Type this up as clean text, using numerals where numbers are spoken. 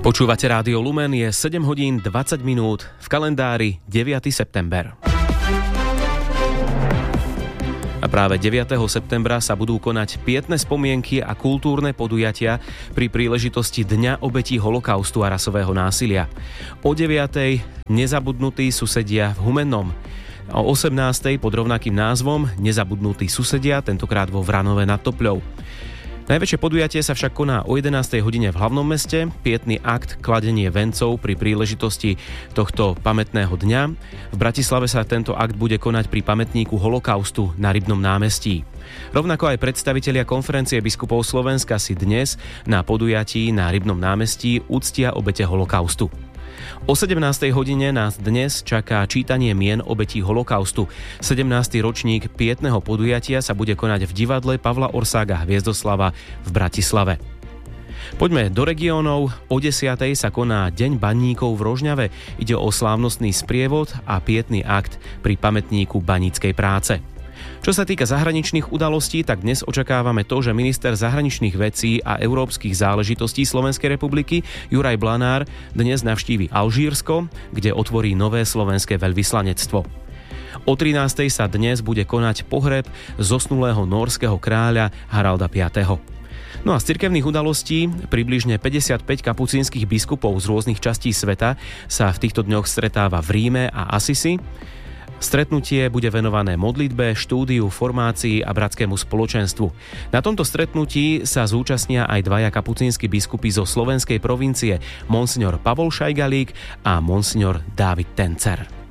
Počúvate Rádio Lumen, je 7 hodín 20 minút, v kalendári 9. september. A práve 9. septembra sa budú konať pietné spomienky a kultúrne podujatia pri príležitosti Dňa obetí holokaustu a rasového násilia. O 9. nezabudnutí susedia v Humennom. O 18. pod rovnakým názvom Nezabudnutí susedia, tentokrát vo Vranove nad Topľou. Najväčšie podujatie sa však koná o 11. hodine v hlavnom meste, pietný akt kladenie vencov pri príležitosti tohto pamätného dňa. V Bratislave sa tento akt bude konať pri pamätníku holokaustu na Rybnom námestí. Rovnako aj predstavitelia Konferencie biskupov Slovenska si dnes na podujatí na Rybnom námestí uctia obete holokaustu. O 17. hodine nás dnes čaká čítanie mien obetí holokaustu. 17. ročník pietného podujatia sa bude konať v divadle Pavla Orsága Hviezdoslava v Bratislave. Poďme do regiónov. O 10. sa koná Deň baníkov v Rožňave. Ide o slávnostný sprievod a pietný akt pri pamätníku baníckej práce. Čo sa týka zahraničných udalostí, tak dnes očakávame to, že minister zahraničných vecí a európskych záležitostí Slovenskej republiky Juraj Blanár dnes navštívi Alžírsko, kde otvorí nové slovenské veľvyslanectvo. O 13. sa dnes bude konať pohreb zosnulého nórskeho kráľa Haralda V. No a z cirkevných udalostí približne 55 kapucínskych biskupov z rôznych častí sveta sa v týchto dňoch stretáva v Ríme a Asisi. Stretnutie bude venované modlitbe, štúdiu, formácii a bratskému spoločenstvu. Na tomto stretnutí sa zúčastnia aj dvaja kapucínsky biskupy zo slovenskej provincie, monsignor Pavol Šajgalík a monsignor Dávid Tencer.